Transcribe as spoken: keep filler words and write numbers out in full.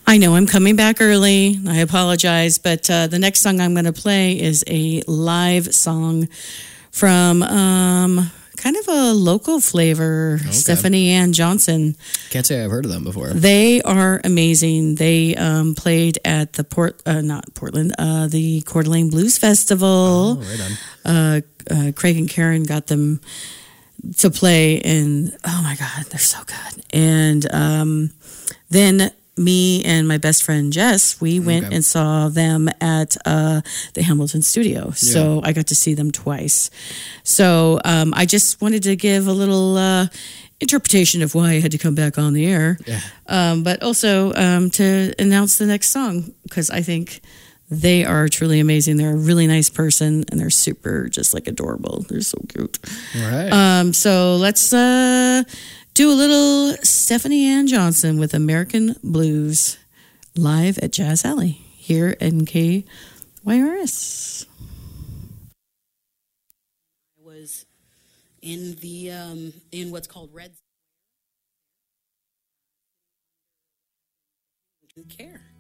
I know I'm coming back early. I apologize, but uh, the next song I'm going to play is a live song from um, kind of a local flavor, okay. Stephanie Ann Johnson. Can't say I've heard of them before. They are amazing. They um, played at the Port, uh, not Portland, uh, the Coeur d'Alene Blues Festival. Oh, right on. Uh, uh, Craig and Karen got them to play, and oh my God, they're so good. And um, then me and my best friend Jess, we went okay. and saw them at uh, the Hamilton Studio. So yeah. I got to see them twice. So um, I just wanted to give a little uh, interpretation of why I had to come back on the air. Yeah. Um, but also um, to announce the next song, because I think they are truly amazing. They're a really nice person, and they're super just like adorable. They're so cute. All right. Um, so let's... Uh, do a little Stephanie Ann Johnson with American Blues live at Jazz Alley here at K Y R S. I was in the um, in what's called Red Care.